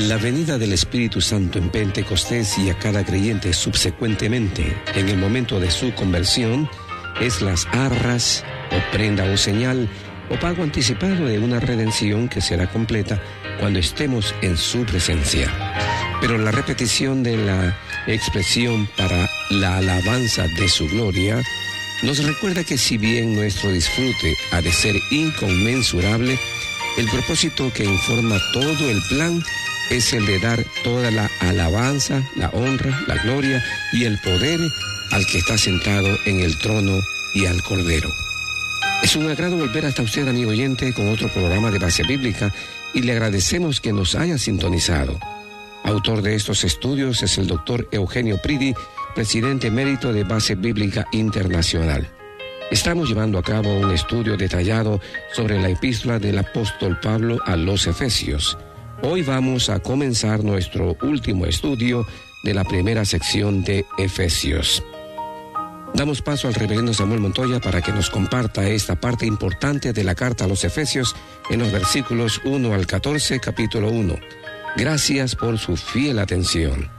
La venida del Espíritu Santo en Pentecostés y a cada creyente subsecuentemente en el momento de su conversión es las arras o prenda o señal o pago anticipado de una redención que será completa cuando estemos en su presencia. Pero la repetición de la expresión para la alabanza de su gloria nos recuerda que si bien nuestro disfrute ha de ser inconmensurable, el propósito que informa todo el plan es el de dar toda la alabanza, la honra, la gloria y el poder al que está sentado en el trono y al Cordero. Es un agrado volver hasta usted, amigo oyente, con otro programa de Base Bíblica y le agradecemos que nos haya sintonizado. Autor de estos estudios es el doctor Eugenio Pridi, presidente emérito de Base Bíblica Internacional. Estamos llevando a cabo un estudio detallado sobre la epístola del apóstol Pablo a los Efesios. Hoy vamos a comenzar nuestro último estudio de la primera sección de Efesios. Damos paso al reverendo Samuel Montoya para que nos comparta esta parte importante de la carta a los Efesios en los versículos 1 al 14, capítulo 1. Gracias por su fiel atención.